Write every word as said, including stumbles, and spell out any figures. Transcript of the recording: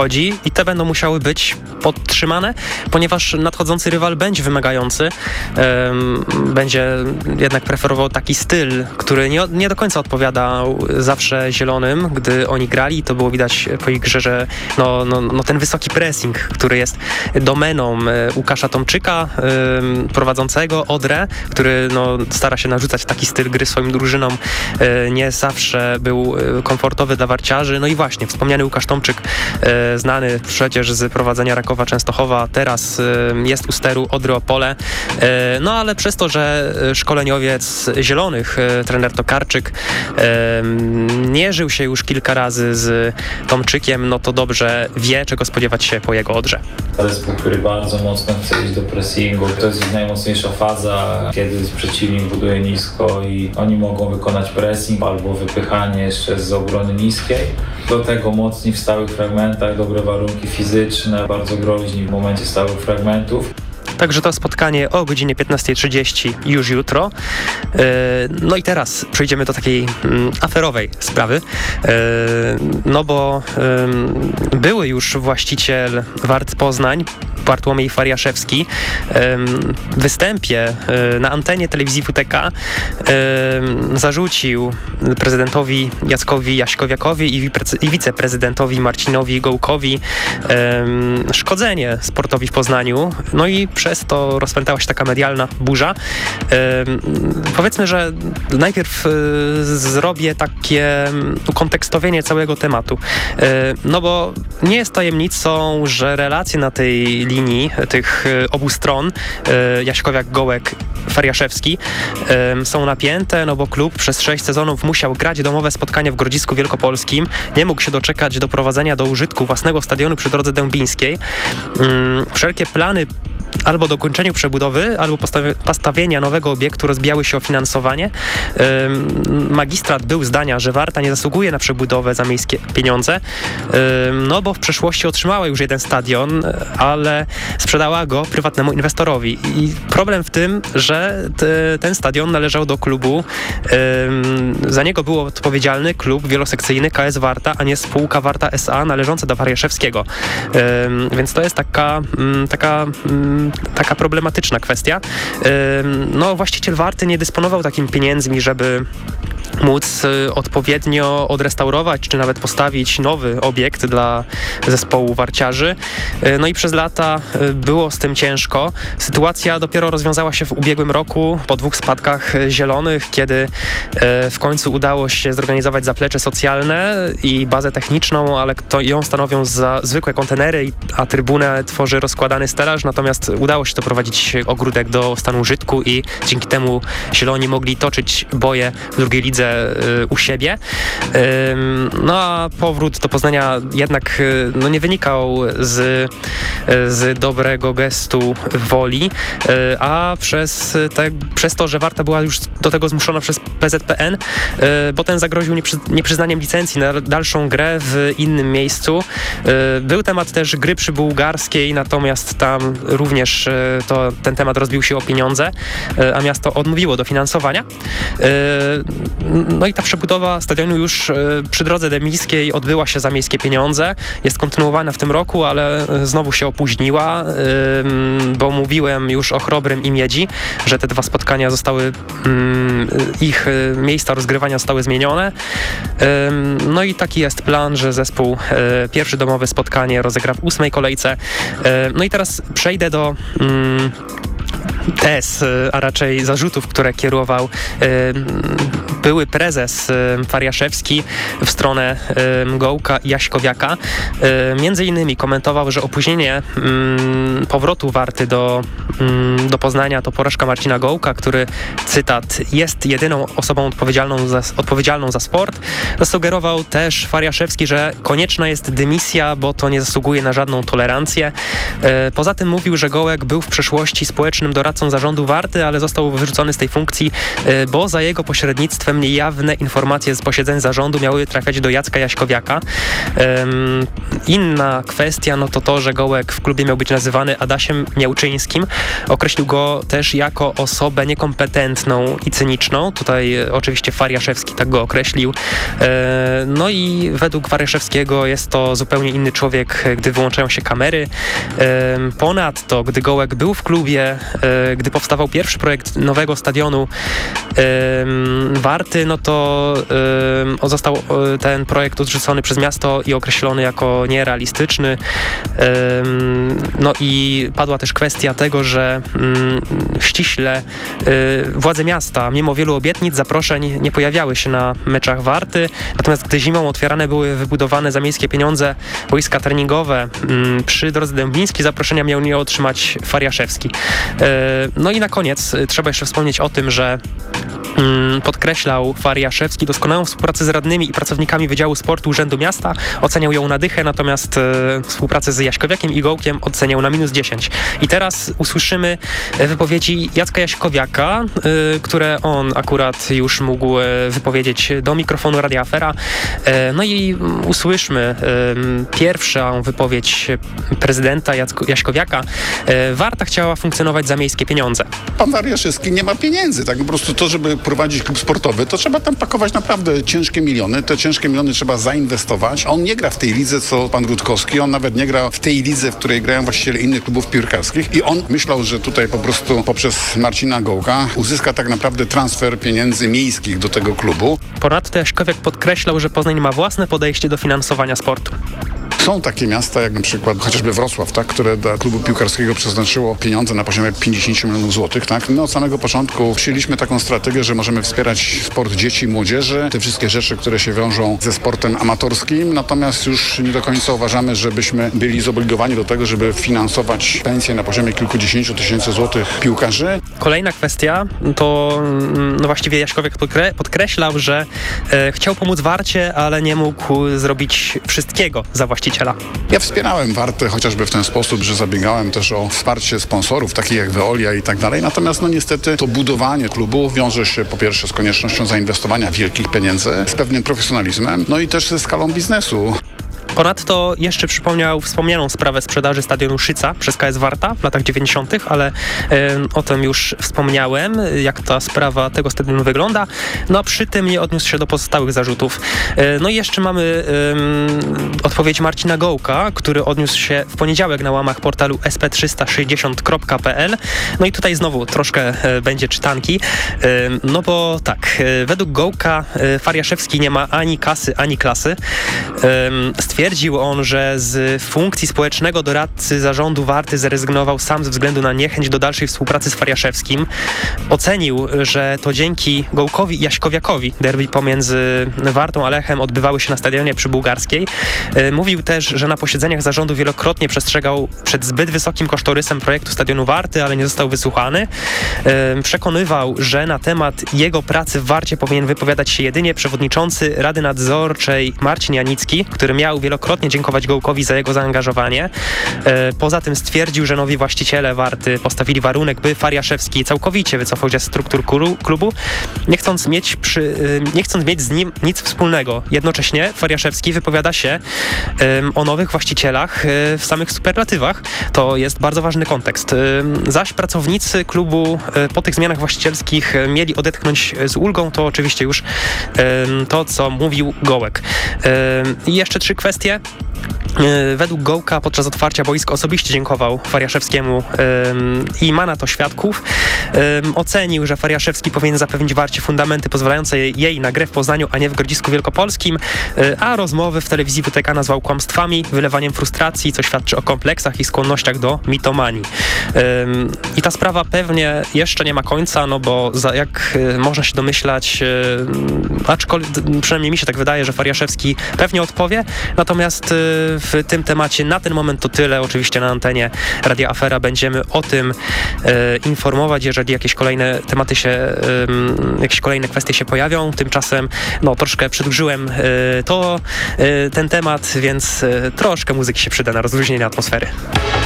chodzi i te będą musiały być podtrzymane, ponieważ nadchodzący rywal będzie wymagający, um, będzie jednak preferował taki styl, który nie, nie do końca odpowiadał zawsze zielonym, gdy oni grali. To było widać po ich grze, że no, no, no ten wysoki pressing, który jest domeną Łukasza Tomczyka, um, prowadzącego Odrę, który no, stara się narzucać taki styl gry swoim drużynom, um, nie zawsze był komfortowy dla warciarzy. No i właśnie, wspomniany Łukasz Tomczyk, um, znany przecież z prowadzenia Rakowa Częstochowa, teraz um, jest u steru Odry Opole. Um, no ale przez to, że szkoleniowiec Zielonych, um, trener Tokarczyk, um, nie żył się już kilka razy z Tomczykiem, no to dobrze wie, czego spodziewać się po jego Odrze. To jest zespół, który bardzo mocno chce iść do pressingu. To jest ich najmocniejsza faza, kiedy przeciwnik buduje nisko i oni mogą wykonać pressing albo wypychanie jeszcze z obrony niskiej. Do tego mocni w stałych fragmentach, dobre warunki fizyczne, bardzo groźni w momencie stałych fragmentów. Także to spotkanie o godzinie piętnasta trzydzieści już jutro. No i teraz przejdziemy do takiej aferowej sprawy, no bo były już właściciel Wart Poznań, Bartłomiej Fariaszewski, w występie na antenie telewizji W T K zarzucił prezydentowi Jackowi Jaśkowiakowi i wiceprezydentowi Marcinowi Gołkowi szkodzenie sportowi w Poznaniu, no i przez to rozpętała się taka medialna burza. Powiedzmy, że najpierw zrobię takie ukontekstowienie całego tematu, no bo nie jest tajemnicą, że relacje na tej linii tych obu stron, Jaśkowiak-Gołek, Fariaszewski, są napięte, no bo klub przez sześć sezonów musiał grać domowe spotkanie w Grodzisku Wielkopolskim, nie mógł się doczekać doprowadzenia do użytku własnego stadionu przy drodze dębińskiej. Wszelkie plany albo dokończeniu przebudowy, albo postawi- postawienia nowego obiektu rozbijały się o finansowanie. Ym, magistrat był zdania, że Warta nie zasługuje na przebudowę za miejskie pieniądze, ym, no bo w przeszłości otrzymała już jeden stadion, ale sprzedała go prywatnemu inwestorowi. I problem w tym, że t- ten stadion należał do klubu, ym, za niego był odpowiedzialny klub wielosekcyjny K S Warta, a nie spółka Warta S A należąca do Fariaszewskiego. Ym, więc to jest taka, ym, taka ym, taka problematyczna kwestia. No, właściciel Warty nie dysponował takimi pieniędzmi, żeby móc odpowiednio odrestaurować, czy nawet postawić nowy obiekt dla zespołu warciarzy. No i przez lata było z tym ciężko. Sytuacja dopiero rozwiązała się w ubiegłym roku, po dwóch spadkach Zielonych, kiedy w końcu udało się zorganizować zaplecze socjalne i bazę techniczną, ale to ją stanowią za zwykłe kontenery, a trybunę tworzy rozkładany stelaż, natomiast udało się doprowadzić ogródek do stanu użytku i dzięki temu Zieloni mogli toczyć boje w drugiej lidze u siebie. No a powrót do Poznania jednak no, nie wynikał z, z dobrego gestu woli, a przez, te, przez to, że Warta była już do tego zmuszona przez P Z P N, bo ten zagroził nieprzy, nieprzyznaniem licencji na dalszą grę w innym miejscu. Był temat też gry przybułgarskiej, natomiast tam również to, ten temat rozbił się o pieniądze, a miasto odmówiło dofinansowania. No i ta przebudowa stadionu już przy drodze dębińskiej odbyła się za miejskie pieniądze. Jest kontynuowana w tym roku, ale znowu się opóźniła, bo mówiłem już o Chrobrym i Miedzi, że te dwa spotkania zostały, ich miejsca rozgrywania zostały zmienione. No i taki jest plan, że zespół pierwsze domowe spotkanie rozegra w ósmej kolejce. No i teraz przejdę do tez, a raczej zarzutów, które kierował były prezes Fariaszewski w stronę Gołka i Jaśkowiaka. Między innymi komentował, że opóźnienie powrotu Warty do, do Poznania to porażka Marcina Gołka, który, cytat, jest jedyną osobą odpowiedzialną za, odpowiedzialną za sport. Zasugerował też Fariaszewski, że konieczna jest dymisja, bo to nie zasługuje na żadną tolerancję. Poza tym mówił, że Gołek był w przeszłości społecznym doradcą radcą zarządu Warty, ale został wyrzucony z tej funkcji, bo za jego pośrednictwem niejawne informacje z posiedzeń zarządu miały trafiać do Jacka Jaśkowiaka. Inna kwestia, no to to, że Gołek w klubie miał być nazywany Adasiem Miałczyńskim. Określił go też jako osobę niekompetentną i cyniczną. Tutaj oczywiście Fariaszewski tak go określił. No i według Fariaszewskiego jest to zupełnie inny człowiek, gdy wyłączają się kamery. Ponadto, gdy Gołek był w klubie, gdy powstawał pierwszy projekt nowego stadionu Warty, no to został ten projekt odrzucony przez miasto i określony jako nierealistyczny. No i padła też kwestia tego, że ściśle władze miasta, mimo wielu obietnic, zaproszeń, nie pojawiały się na meczach Warty, natomiast gdy zimą otwierane były wybudowane za miejskie pieniądze boiska treningowe przy drodze Dęblińskiej, zaproszenia miał nie otrzymać Fariaszewski. No i na koniec trzeba jeszcze wspomnieć o tym, że podkreślał Fariaszewski doskonałą współpracę z radnymi i pracownikami Wydziału Sportu Urzędu Miasta. Oceniał ją na dychę, natomiast e, współpracę z Jaśkowiakiem i Gołkiem oceniał na minus dziesięć. I teraz usłyszymy wypowiedzi Jacka Jaśkowiaka, e, które on akurat już mógł e, wypowiedzieć do mikrofonu Radia Afera. E, no i usłyszmy e, pierwszą wypowiedź prezydenta Jacko, Jaśkowiaka. E, Warta chciała funkcjonować za miejskie pieniądze. Pan Fariaszewski nie ma pieniędzy. Tak po prostu to, żeby prowadzić klub sportowy, to trzeba tam pakować naprawdę ciężkie miliony. Te ciężkie miliony trzeba zainwestować. On nie gra w tej lidze, co pan Rutkowski. On nawet nie gra w tej lidze, w której grają właściciele innych klubów piłkarskich. I on myślał, że tutaj po prostu poprzez Marcina Gołka uzyska tak naprawdę transfer pieniędzy miejskich do tego klubu. Ponadto Jaśkowiak podkreślał, że Poznań ma własne podejście do finansowania sportu. Są takie miasta, jak na przykład chociażby Wrocław, tak, które dla klubu piłkarskiego przeznaczyło pieniądze na poziomie pięćdziesiąt milionów złotych. Tak. My od samego początku przyjęliśmy taką strategię, że możemy wspierać sport dzieci i młodzieży, te wszystkie rzeczy, które się wiążą ze sportem amatorskim, natomiast już nie do końca uważamy, żebyśmy byli zobligowani do tego, żeby finansować pensje na poziomie kilkudziesięciu tysięcy złotych piłkarzy. Kolejna kwestia to no właściwie Jaśkowiak podkre- podkreślał, że e, chciał pomóc Warcie, ale nie mógł zrobić wszystkiego za właściciela. Ja wspierałem Wartę chociażby w ten sposób, że zabiegałem też o wsparcie sponsorów, takich jak Veolia i tak dalej. Natomiast no niestety to budowanie klubu wiąże się po pierwsze z koniecznością zainwestowania wielkich pieniędzy, z pewnym profesjonalizmem, no i też ze skalą biznesu. Ponadto jeszcze przypomniał wspomnianą sprawę sprzedaży stadionu Szyca przez K S Warta w latach dziewięćdziesiątych, ale e, o tym już wspomniałem, jak ta sprawa tego stadionu wygląda. No a przy tym nie odniósł się do pozostałych zarzutów. E, no i jeszcze mamy e, odpowiedź Marcina Gołka, który odniósł się w poniedziałek na łamach portalu s p trzysta sześćdziesiąt kropka p l. No i tutaj znowu troszkę e, będzie czytanki, e, no bo tak, e, według Gołka e, Fariaszewski nie ma ani kasy, ani klasy. E, Stwierdził on, że z funkcji społecznego doradcy zarządu Warty zrezygnował sam ze względu na niechęć do dalszej współpracy z Fariaszewskim. Ocenił, że to dzięki Gołkowi i Jaśkowiakowi derby pomiędzy Wartą a Lechem odbywały się na stadionie przy Bułgarskiej. Mówił też, że na posiedzeniach zarządu wielokrotnie przestrzegał przed zbyt wysokim kosztorysem projektu stadionu Warty, ale nie został wysłuchany. Przekonywał, że na temat jego pracy w Warcie powinien wypowiadać się jedynie przewodniczący Rady Nadzorczej Marcin Janicki, który miał wielokrotnie dziękować Gołkowi za jego zaangażowanie. Poza tym stwierdził, że nowi właściciele Warty postawili warunek, by Fariaszewski całkowicie wycofał się z struktur klubu, nie chcąc mieć, przy, nie chcąc mieć z nim nic wspólnego. Jednocześnie Fariaszewski wypowiada się o nowych właścicielach w samych superlatywach. To jest bardzo ważny kontekst. Zaś pracownicy klubu po tych zmianach właścicielskich mieli odetchnąć z ulgą. To oczywiście już to, co mówił Gołek. I jeszcze trzy kwestie. Według Gołka podczas otwarcia boiska osobiście dziękował Fariaszewskiemu ym, i ma na to świadków. Ym, ocenił, że Fariaszewski powinien zapewnić Warcie fundamenty pozwalające jej na grę w Poznaniu, a nie w Grodzisku Wielkopolskim, yy, a rozmowy w telewizji W T K nazwał kłamstwami, wylewaniem frustracji, co świadczy o kompleksach i skłonnościach do mitomanii. Ym, I ta sprawa pewnie jeszcze nie ma końca, no bo za, jak yy, można się domyślać, yy, aczkolwiek przynajmniej mi się tak wydaje, że Fariaszewski pewnie odpowie, natomiast yy, w tym temacie na ten moment to tyle. Oczywiście na antenie Radia Afera będziemy o tym e, informować, jeżeli jakieś kolejne tematy się, e, jakieś kolejne kwestie się pojawią. Tymczasem no troszkę przedłużyłem e, to, e, ten temat, więc e, troszkę muzyki się przyda na rozluźnienie atmosfery.